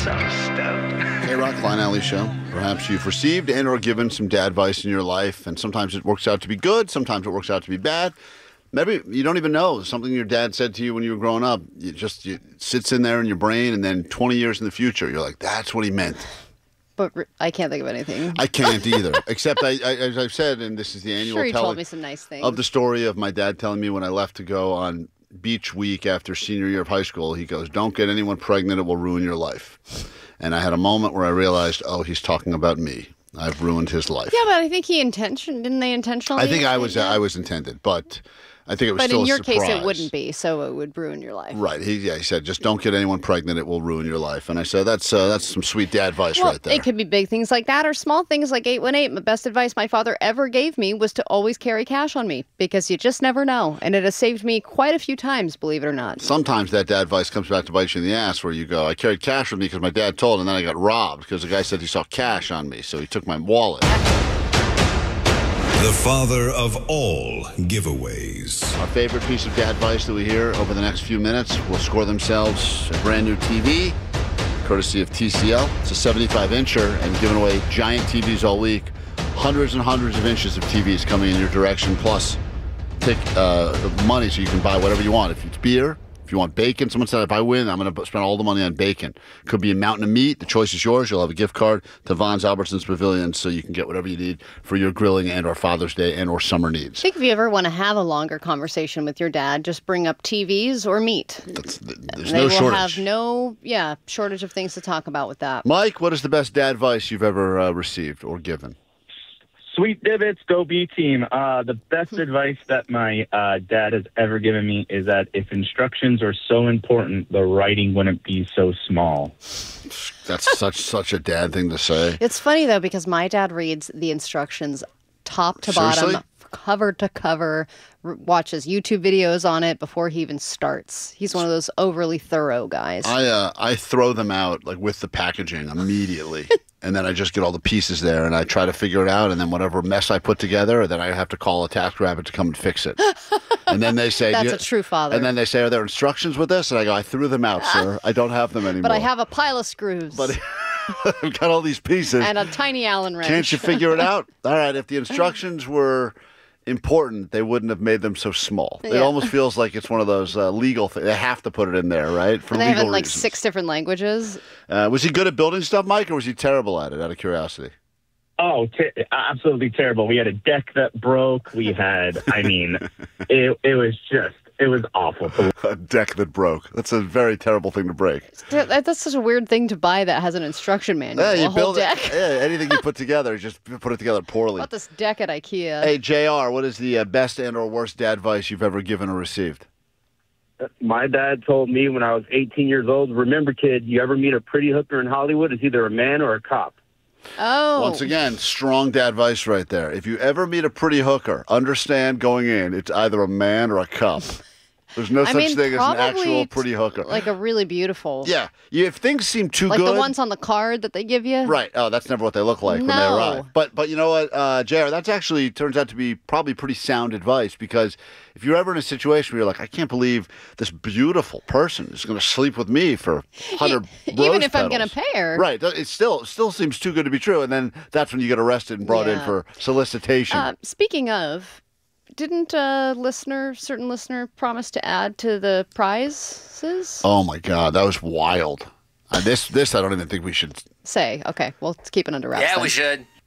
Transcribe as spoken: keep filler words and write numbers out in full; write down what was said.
stoned. K-Rock, Klein Alley Show. Perhaps you've received and or given some dad advice in your life, and sometimes it works out to be good, sometimes it works out to be bad. Maybe you don't even know something your dad said to you when you were growing up. It just it sits in there in your brain, and then twenty years in the future, you're like, that's what he meant. But I can't think of anything. I can't either. Except, I, I, as I've said, and this is the annual sure, you telling told me some nice things. of the story of my dad telling me when I left to go on beach week after senior year of high school, he goes, don't get anyone pregnant, it will ruin your life. And I had a moment where I realized, oh, he's talking about me. I've ruined his life. Yeah, but I think he intention didn't they intentionally? I think I was uh, I was intended, but I think it was but still in your a surprise. case, it wouldn't be, so it would ruin your life. Right. He, yeah, he said, just don't get anyone pregnant. It will ruin your life. And I said, that's uh, that's some sweet dad advice well, right there. It could be big things like that or small things like eight one eight. The best advice my father ever gave me was to always carry cash on me because you just never know. And it has saved me quite a few times, believe it or not. Sometimes that dad advice comes back to bite you in the ass where you go, I carried cash with me because my dad told, and then I got robbed because the guy said he saw cash on me, so he took my wallet. The father of all giveaways. Our favorite piece of dad advice that we hear over the next few minutes will score themselves a brand new T V, courtesy of T C L. It's a seventy-five incher and giving away giant T Vs all week. Hundreds and hundreds of inches of T Vs coming in your direction, plus take uh, money so you can buy whatever you want. If it's beer, if you want bacon, someone said if I win, I'm going to spend all the money on bacon. Could be a mountain of meat. The choice is yours. You'll have a gift card to Vons Albertsons Pavilion so you can get whatever you need for your grilling and or Father's Day and or summer needs. I think if you ever want to have a longer conversation with your dad, just bring up T Vs or meat. That's, there's they no will shortage. have no, yeah, shortage of things to talk about with that. Mike, what is the best dad advice you've ever uh, received or given? Sweet divots, go B team. Uh, the best advice that my uh, dad has ever given me is that if instructions are so important, the writing wouldn't be so small. That's such such a dad thing to say. It's funny, though, because my dad reads the instructions top to Seriously? bottom, cover to cover, r- watches YouTube videos on it before he even starts. He's one of those overly thorough guys. I uh, I throw them out like with the packaging immediately. And then I just get all the pieces there, and I try to figure it out. And then whatever mess I put together, then I have to call a TaskRabbit to come and fix it. And then they say, That's "Do you-" a true father. And then they say, are there instructions with this? And I go, I threw them out, sir. I don't have them anymore. but I have a pile of screws But I've got all these pieces. and a tiny Allen wrench. Can't you figure it out? All right, if the instructions were important, they wouldn't have made them so small. It Yeah. almost feels like it's one of those uh, legal things. They have to put it in there, right? For And they have it legal in like reasons. six different languages. Uh, was he good at building stuff, Mike, or was he terrible at it, out of curiosity? Oh, t- absolutely terrible. We had a deck that broke. We had, I mean, it, it was just, it was awful. A deck that broke. That's a very terrible thing to break. That- That's such a weird thing to buy that has an instruction manual. Yeah, you a whole build deck. it. Yeah, anything you put together, just put it together poorly. About this deck at IKEA. Hey, J R, what is the uh, best and or worst dad advice you've ever given or received? My dad told me when I was eighteen years old, remember, kid, you ever meet a pretty hooker in Hollywood, it's either a man or a cop. Oh. Once again, strong dad advice right there. If you ever meet a pretty hooker, understand going in, it's either a man or a cop. There's no I such mean, thing as an actual probably pretty hooker. Like a really beautiful. Yeah, you, if things seem too Like good, the ones on the card that they give you. right? Oh, that's never what they look like when they No. arrive. But but you know what, uh, J R, that's actually turns out to be probably pretty sound advice, because if you're ever in a situation where you're like, I can't believe this beautiful person is going to sleep with me for hundred Even if I'm going to pay her. right? It still it still seems too good to be true, and then that's when you get arrested and brought in Yeah. for solicitation. Uh, speaking of, didn't a listener, certain listener, promise to add to the prizes? Oh my God, that was wild. Uh, this this I don't even think we should. Say, okay, well, let's keep it under wraps. Yeah, then. we should.